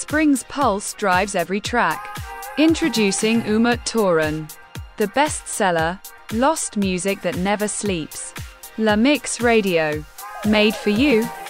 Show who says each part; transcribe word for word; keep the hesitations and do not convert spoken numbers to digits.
Speaker 1: Spring's pulse drives every track. Introducing Umut Toran, the bestseller, lost music that never sleeps. La Mix Radio. Made for you,